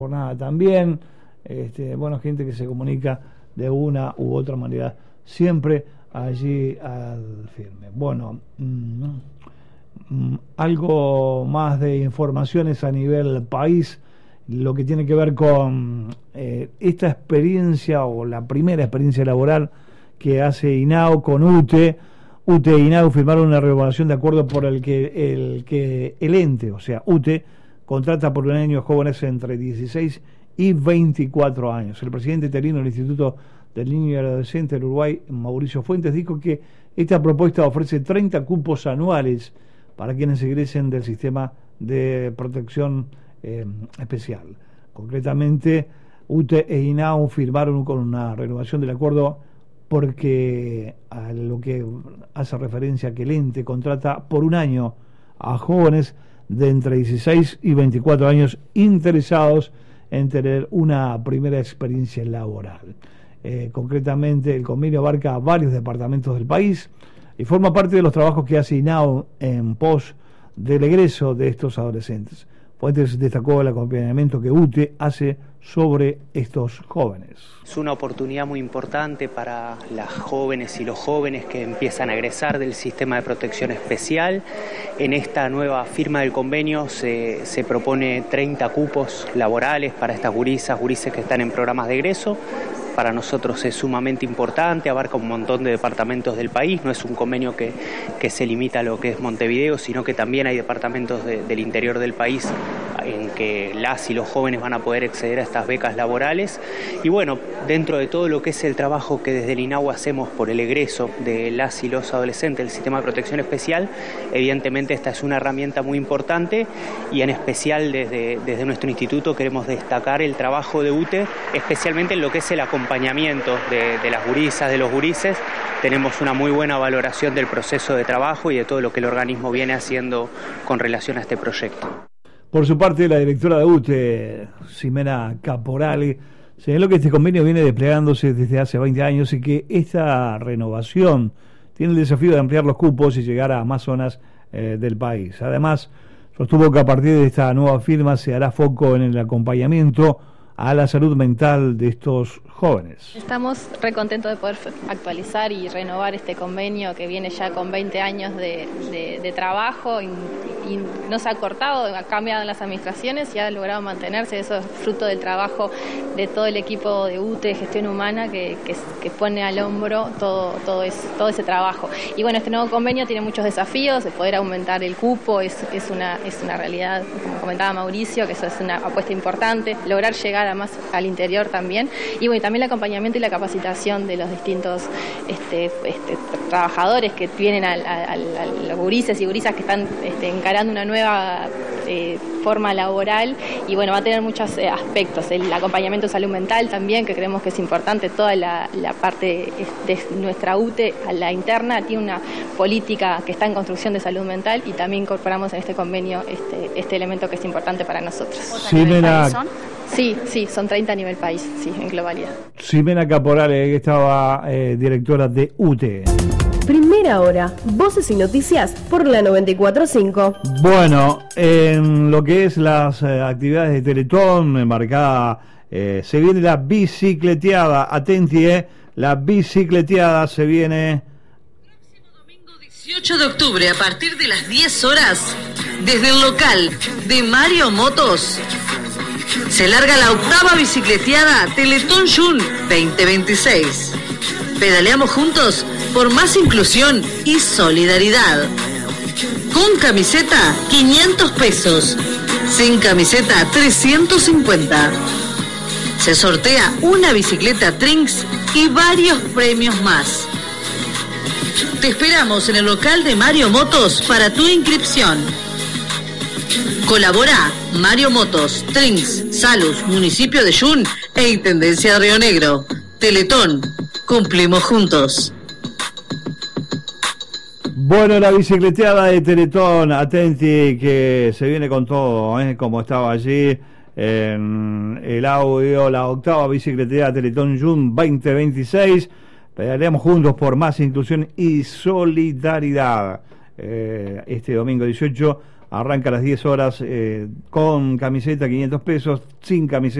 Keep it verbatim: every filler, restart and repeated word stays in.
jornada también, este, bueno, gente que se comunica de una u otra manera, siempre allí al firme. Bueno, mmm, mmm, algo más de informaciones a nivel país, lo que tiene que ver con eh, esta experiencia o la primera experiencia laboral que hace INAO con UTE. UTE e INAO firmaron una renovación de acuerdo por el que el que el ente, o sea, UTE, contrata por un año jóvenes entre dieciséis y veinticuatro años. El presidente interino del Instituto del Niño y Adolescente del Uruguay, Mauricio Fuentes, dijo que esta propuesta ofrece treinta cupos anuales para quienes egresen del sistema de protección eh, especial. Concretamente, UTE e INAO firmaron con una renovación del acuerdo porque a lo que hace referencia a que el ente contrata por un año a jóvenes de entre dieciséis y veinticuatro años interesados en tener una primera experiencia laboral. Eh, concretamente, el convenio abarca varios departamentos del país y forma parte de los trabajos que hace INAO en pos del egreso de estos adolescentes. Fuentes destacó el acompañamiento que UTE hace sobre estos jóvenes. Es una oportunidad muy importante para las jóvenes y los jóvenes que empiezan a egresar del sistema de protección especial. En esta nueva firma del convenio se, se propone treinta cupos laborales para estas gurisas, gurises que están en programas de egreso. Para nosotros es sumamente importante, abarca un montón de departamentos del país, no es un convenio que, que se limita a lo que es Montevideo, sino que también hay departamentos de, del interior del país en que las y los jóvenes van a poder acceder a estas becas laborales. Y bueno, dentro de todo lo que es el trabajo que desde el INAO hacemos por el egreso de las y los adolescentes del sistema de protección especial, evidentemente esta es una herramienta muy importante y en especial desde, desde nuestro instituto queremos destacar el trabajo de UTE, especialmente en lo que es el acompañamiento de, de las gurisas, de los gurises. Tenemos una muy buena valoración del proceso de trabajo y de todo lo que el organismo viene haciendo con relación a este proyecto. Por su parte, la directora de UTE, Ximena Caporale, señaló que este convenio viene desplegándose desde hace veinte años y que esta renovación tiene el desafío de ampliar los cupos y llegar a más zonas eh, del país. Además, sostuvo que a partir de esta nueva firma se hará foco en el acompañamiento a la salud mental de estos jóvenes. Estamos re contentos de poder actualizar y renovar este convenio que viene ya con veinte años de, de, de trabajo y, y no se ha cortado, ha cambiado en las administraciones y ha logrado mantenerse. Eso es fruto del trabajo de todo el equipo de UTE, Gestión Humana, que, que, que pone al hombro todo, todo, es, todo ese trabajo. Y bueno, este nuevo convenio tiene muchos desafíos, de poder aumentar el cupo, es, es, una, es una realidad, como comentaba Mauricio, que eso es una apuesta importante, lograr llegar a más al interior también, y bueno, también el acompañamiento y la capacitación de los distintos este, este, trabajadores que vienen a, a, a, a los gurises y gurisas que están este, encarando una nueva eh, forma laboral, y bueno, va a tener muchos eh, aspectos, el acompañamiento de salud mental también, que creemos que es importante, toda la, la parte de nuestra UTE a la interna tiene una política que está en construcción de salud mental, y también incorporamos en este convenio este, este elemento que es importante para nosotros. Sí, Sí, sí, son treinta a nivel país, sí, en globalidad. Ximena Caporale, que estaba eh, directora de UTE. Primera hora, voces y noticias por la noventa y cuatro punto cinco. Bueno, en lo que es las eh, actividades de Teletón, embarcada, eh, se viene la bicicleteada. Atenti, eh, la bicicleteada se viene. Próximo domingo dieciocho de octubre, a partir de las diez horas, desde el local de Mario Motos, se larga la octava bicicleteada Teletón Jun veinte veintiséis. Pedaleamos juntos por más inclusión y solidaridad. Con camiseta, quinientos pesos. Sin camiseta, trescientos cincuenta. Se sortea una bicicleta Trinx y varios premios más. Te esperamos en el local de Mario Motos para tu inscripción. Colabora Mario Motos, Trinx, Salus, Municipio de Jun e Intendencia de Río Negro. Teletón, cumplimos juntos. Bueno, la bicicleteada de Teletón, atenti, que se viene con todo, ¿eh? Como estaba allí en el audio, la octava bicicleteada Teletón Jun veinte veintiséis. Pedaleamos juntos por más inclusión y solidaridad. Eh, este domingo dieciocho arranca a las diez horas eh, con camiseta quinientos pesos, sin camiseta